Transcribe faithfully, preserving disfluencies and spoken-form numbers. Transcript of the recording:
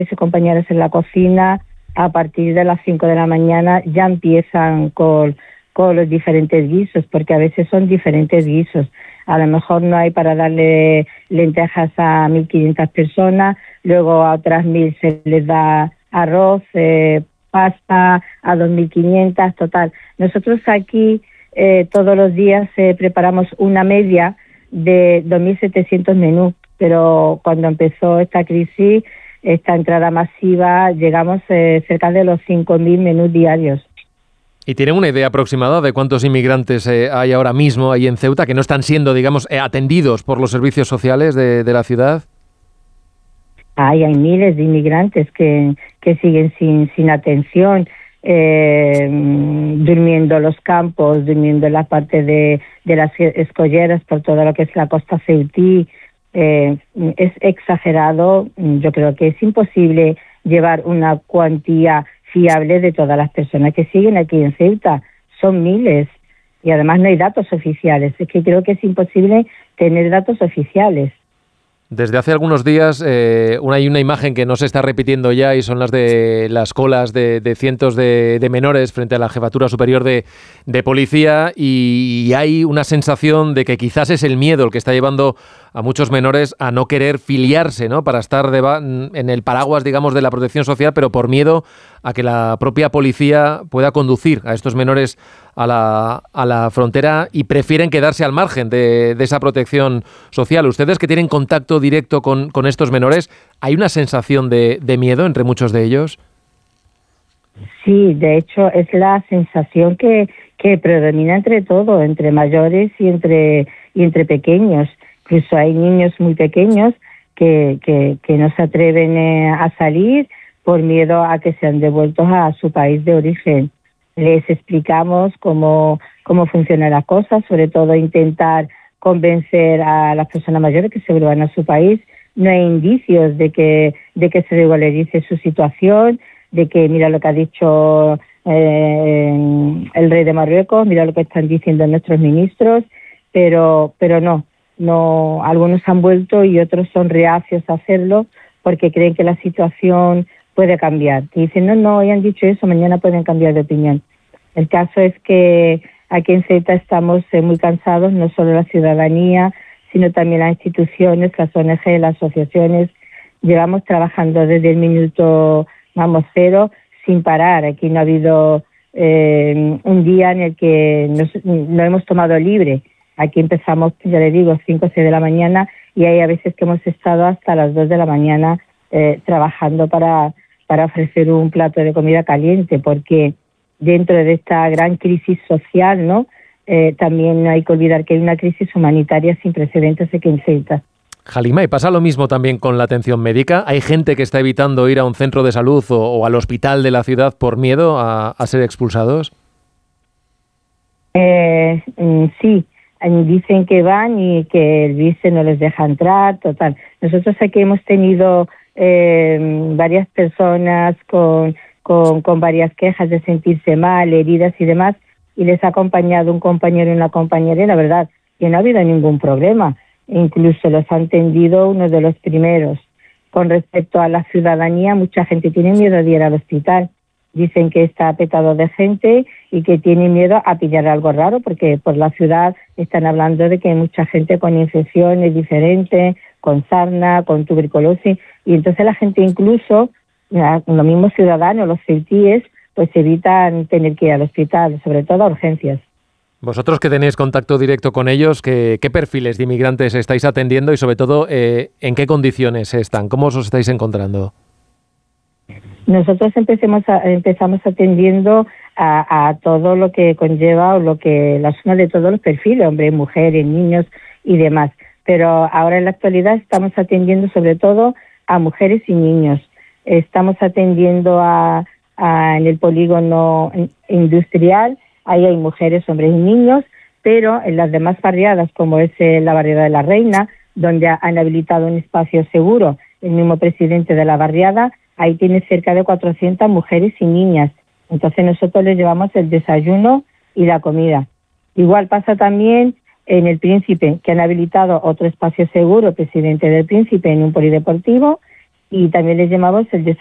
y compañeros en la cocina, a partir de las cinco de la mañana ya empiezan con, con los diferentes guisos, porque a veces son diferentes guisos. A lo mejor no hay para darle lentejas a mil quinientas personas, luego a otras mil se les da arroz, eh, pasta a dos mil quinientas, total. Nosotros aquí eh, todos los días eh, preparamos una media de dos mil setecientos menús, pero cuando empezó esta crisis, esta entrada masiva, llegamos eh, cerca de los cinco mil menús diarios. ¿Y tienen una idea aproximada de cuántos inmigrantes eh, hay ahora mismo ahí en Ceuta que no están siendo, digamos, eh, atendidos por los servicios sociales de, de la ciudad? Ay, hay miles de inmigrantes que, que siguen sin, sin atención, eh, durmiendo en los campos, durmiendo en la parte de, de las escolleras por todo lo que es la costa ceutí. Eh, es exagerado. Yo creo que es imposible llevar una cuantía fiable de todas las personas que siguen aquí en Ceuta. Son miles y además no hay datos oficiales. Es que creo que es imposible tener datos oficiales. Desde hace algunos días eh, una, hay una imagen que no se está repitiendo ya y son las de las colas de, de cientos de, de menores frente a la Jefatura Superior de, de Policía y, y hay una sensación de que quizás es el miedo el que está llevando a muchos menores a no querer filiarse, ¿no? Para estar deba- en el paraguas, digamos, de la protección social, pero por miedo a que la propia policía pueda conducir a estos menores a la, a la frontera y prefieren quedarse al margen de, de esa protección social. Ustedes que tienen contacto directo con, con estos menores, ¿hay una sensación de, de miedo entre muchos de ellos? Sí, de hecho es la sensación que, que predomina entre todo, entre mayores y entre, y entre pequeños. Incluso hay niños muy pequeños que, que, que no se atreven eh, a salir por miedo a que sean devueltos a su país de origen. Les explicamos cómo, cómo funcionan las cosas, sobre todo intentar convencer a las personas mayores que se vuelvan a su país. No hay indicios de que, de que se regularice su situación, de que mira lo que ha dicho eh, el rey de Marruecos, mira lo que están diciendo nuestros ministros, pero, pero no. No, algunos han vuelto y otros son reacios a hacerlo porque creen que la situación puede cambiar. Y dicen, no, no, hoy han dicho eso, mañana pueden cambiar de opinión. El caso es que aquí en Ceuta estamos eh, muy cansados, no solo la ciudadanía, sino también las instituciones, las O N G, las asociaciones. Llevamos trabajando desde el minuto, vamos, cero, sin parar. Aquí no ha habido eh, un día en el que nos, lo hemos tomado libre. Aquí empezamos, ya le digo, cinco o seis de la mañana y hay a veces que hemos estado hasta las dos de la mañana eh, trabajando para, para ofrecer un plato de comida caliente, porque dentro de esta gran crisis social, ¿no? Eh, también no hay que olvidar que hay una crisis humanitaria sin precedentes aquí en Ceuta. Halima, ¿y pasa lo mismo también con la atención médica? ¿Hay gente que está evitando ir a un centro de salud o, o al hospital de la ciudad por miedo a, a ser expulsados? Eh, sí. Dicen que van y que el vice no les deja entrar, total. Nosotros aquí hemos tenido eh, varias personas con, con, con varias quejas de sentirse mal, heridas y demás, y les ha acompañado un compañero y una compañera y la verdad que no ha habido ningún problema. Incluso los ha atendido uno de los primeros. Con respecto a la ciudadanía, mucha gente tiene miedo de ir al hospital. Dicen que está petado de gente y que tiene miedo a pillar algo raro porque por la ciudad están hablando de que hay mucha gente con infecciones diferentes, con sarna, con tuberculosis y entonces la gente incluso, los mismos ciudadanos, los ceutíes, pues evitan tener que ir al hospital, sobre todo a urgencias. Vosotros que tenéis contacto directo con ellos, ¿qué, qué perfiles de inmigrantes estáis atendiendo y sobre todo eh, en qué condiciones están? ¿Cómo os estáis encontrando? Nosotros empecemos a, empezamos atendiendo a, a todo lo que conlleva o lo que la suma de todos los perfiles, hombres, mujeres, niños y demás. Pero ahora en la actualidad estamos atendiendo sobre todo a mujeres y niños. Estamos atendiendo a, a en el polígono industrial, ahí hay mujeres, hombres y niños, pero en las demás barriadas, como es la barriada de la Reina, donde han habilitado un espacio seguro, el mismo presidente de la barriada, ahí tiene cerca de cuatrocientas mujeres y niñas. Entonces nosotros les llevamos el desayuno y la comida. Igual pasa también en el Príncipe, que han habilitado otro espacio seguro, presidente del Príncipe, en un polideportivo, y también les llamamos el